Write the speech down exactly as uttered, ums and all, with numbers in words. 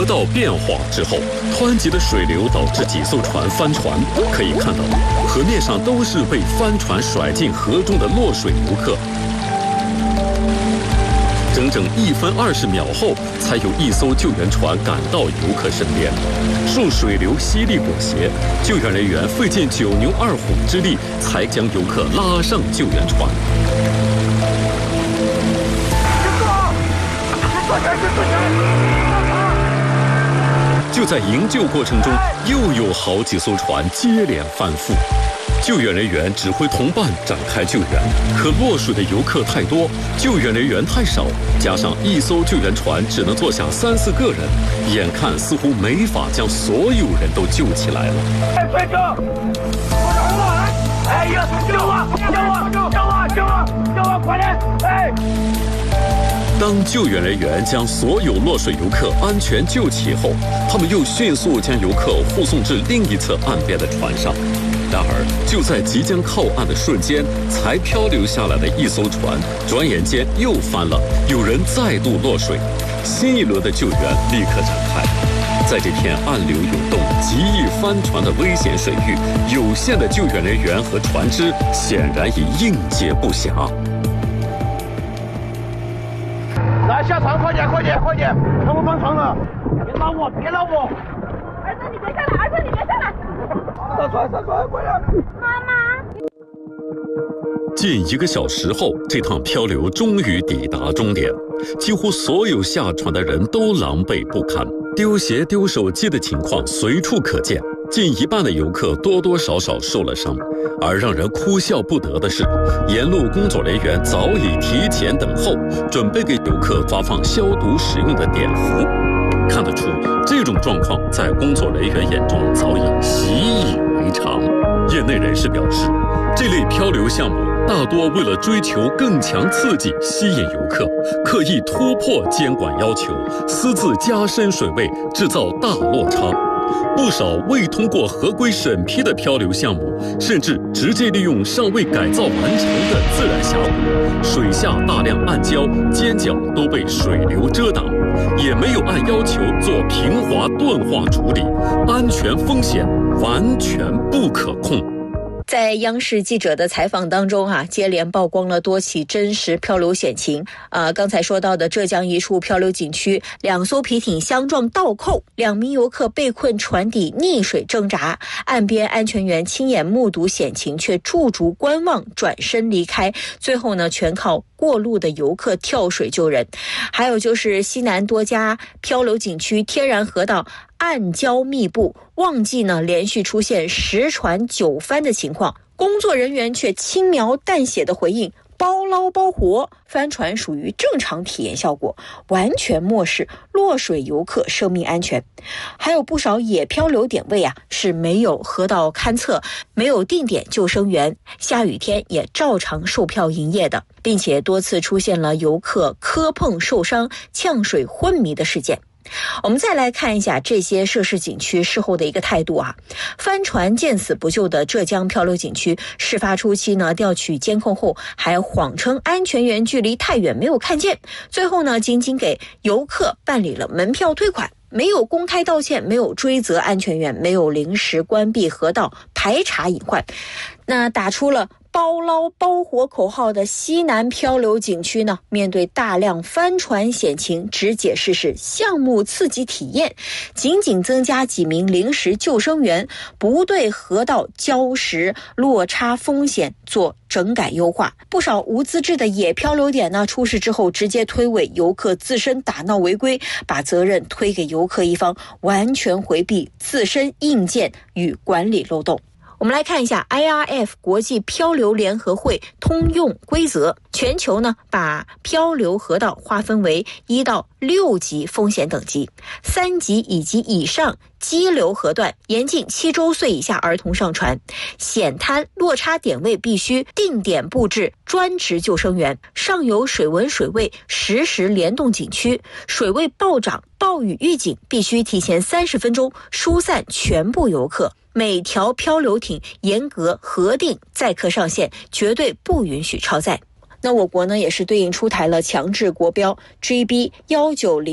河道变化之后，湍急的水流导致几艘船翻船。可以看到，河面上都是被帆船甩进河中的落水游客。整整一分二十秒后，才有一艘救援船赶到游客身边。受水流犀利裹挟，救援人员费尽九牛二虎之力，才将游客拉上救援船。就在营救过程中，又有好几艘船接连翻覆。救援人员指挥同伴展开救援，可落水的游客太多，救援人员太少，加上一艘救援船只能坐下三四个人，眼看似乎没法将所有人都救起来了。 哎，快救！我着了！哎呀，救我！救我！救我！救我！救我！快点！哎！ 当救援人员将所有落水游客安全救起后，他们又迅速将游客护送至另一侧岸边的船上。然而，就在即将靠岸的瞬间，才漂流下来的一艘船，转眼间又翻了，有人再度落水。新一轮的救援立刻展开。在这片暗流涌动、极易翻船的危险水域，有限的救援人员和船只显然已应接不暇。 来，下船，快点，快点，快点！他们翻船了！别拉我，别拉我！ 儿子，你别下来！儿子，你别下来！ 上船，上船，快点！ 妈妈。 近一个小时后，这趟漂流终于抵达终点。几乎所有下船的人都狼狈不堪，丢鞋丢手机的情况随处可见。近一半的游客多多少少受了伤，而让人哭笑不得的是，沿路工作人员早已提前等候，准备给游客发放消毒使用的碘伏。看得出，这种状况在工作人员眼中早已习以为常。业内人士表示，这类漂流项目大多为了追求更强刺激，吸引游客，刻意突破监管要求，私自加深水位，制造大落差。不少未通过合规审批的漂流项目，甚至直接利用尚未改造完成的自然峡谷，水下大量暗礁、尖角都被水流遮挡，也没有按要求做平滑钝化处理，安全风险完全不可控。 在央视记者的采访当中啊，接连曝光了多起真实漂流险情。啊、呃，刚才说到的浙江一处漂流景区，两艘皮艇相撞倒扣，两名游客被困船底溺水挣扎，岸边安全员亲眼目睹险情，却驻足观望，转身离开。最后呢，全靠过路的游客跳水救人。还有就是西南多家漂流景区天然河道暗礁密布，旺季呢连续出现十船九翻的情况，工作人员却轻描淡写的回应包捞包活，帆船属于正常体验效果，完全漠视落水游客生命安全。还有不少野漂流点位啊是没有河道勘测，没有定点救生员，下雨天也照常售票营业的，并且多次出现了游客磕碰受伤、呛水昏迷的事件。我们再来看一下这些涉事景区事后的一个态度啊。帆船见死不救的浙江漂流景区，事发初期呢调取监控后，还谎称安全员距离太远没有看见，最后呢仅仅给游客办理了门票退款，没有公开道歉，没有追责安全员，没有临时关闭河道排查隐患。那打出了包捞包活口号的西南漂流景区呢，面对大量帆船险情，只解释是项目刺激体验，仅仅增加几名临时救生员，不对河道礁石落差风险做整改优化。不少无资质的野漂流点呢，出事之后直接推诿游客自身打闹违规，把责任推给游客一方，完全回避自身硬件与管理漏洞。我们来看一下 I R F 国际漂流联合会通用规则，全球呢把漂流河道划分为一到六级风险等级，三级以及以上激流河段严禁七周岁以下儿童上船，险滩落差点位必须定点布置专职救生员，上游水文水位实时联动景区，水位暴涨暴雨预警必须提前三十分钟疏散全部游客，每条漂流艇严格核定载客上限，绝对不允许超载。那我国呢也是对应出台了强制国标 G B 一九零